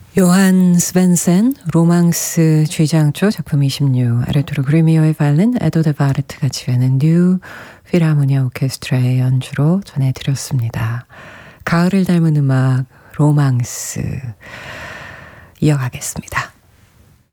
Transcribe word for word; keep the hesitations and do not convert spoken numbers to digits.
요한 스벤센 로망스 쥐장조 작품 이십육 아르투르 그리미오의 바이올린 에도드 바르트가 지휘하는 뉴 필하모니아 오케스트라의 연주로 전해드렸습니다. 가을을 닮은 음악 로망스 이어가겠습니다.